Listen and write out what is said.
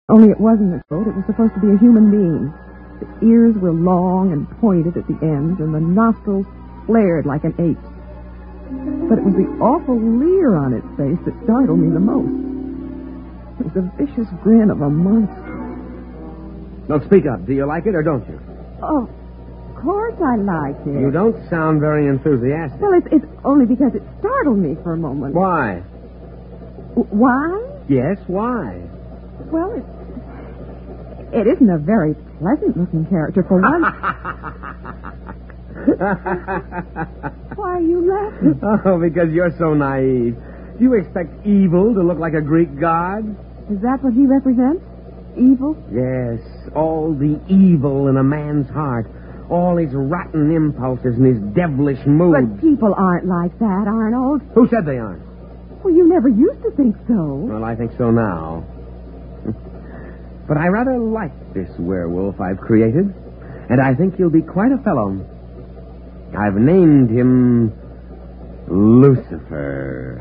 Only it wasn't a goat. It was supposed to be a human being. The ears were long and pointed at the ends, and the nostrils flared like an ape's. But it was the awful leer on its face that startled me the most. It was the vicious grin of a monster. Now speak up. Do you like it or don't you? Of course I like it. You don't sound very enthusiastic. Well, it's only because it startled me for a moment. Why? Why? Yes, why? Well, it isn't a very pleasant-looking character, for one. Why are you laughing? Oh, because you're so naive. Do you expect evil to look like a Greek god? Is that what he represents? Evil? Yes, all the evil in a man's heart. All his rotten impulses and his devilish moods. But people aren't like that, Arnold. Who said they aren't? Well, you never used to think so. Well, I think so now. But I rather like this werewolf I've created, and I think he'll be quite a fellow. I've named him Lucifer.